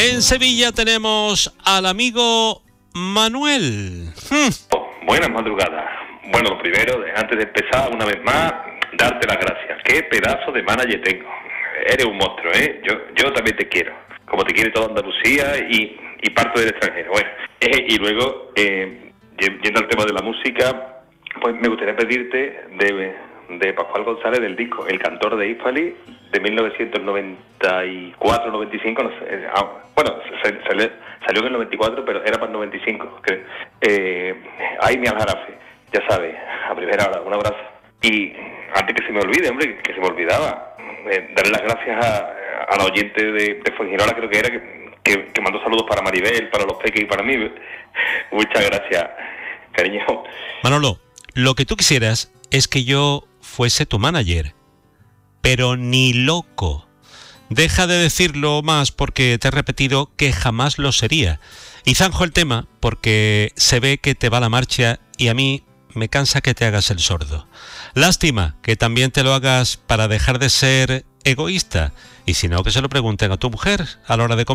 En Sevilla tenemos al amigo Manuel. Buenas madrugadas. Bueno, lo primero, antes de empezar, una vez más, darte las gracias. Qué pedazo de manager tengo. Eres un monstruo, ¿eh? Yo también te quiero. Como te quiere toda Andalucía y parte del extranjero. Bueno, y luego, yendo al tema de la música, pues me gustaría pedirte de Pascual González del disco El Cantor de Hispali de 1994-95, no sé, bueno, salió en el 94, pero era para el 95, creo. Ay, mi Aljarafe, ya sabes, a primera hora, un abrazo. Y antes que se me olvide, hombre, que se me olvidaba, darle las gracias a la oyente de Fuengirola, creo que era, que mandó saludos para Maribel, para los peques y para mí. Muchas gracias, cariño. Manolo, lo que tú quisieras es que yo fuese tu manager, pero ni loco. Deja de decirlo más porque te he repetido que jamás lo sería. Y zanjo el tema porque se ve que te va la marcha y a mí me cansa que te hagas el sordo. Lástima que también te lo hagas para dejar de ser egoísta. Y si no, que se lo pregunten a tu mujer a la hora de comer.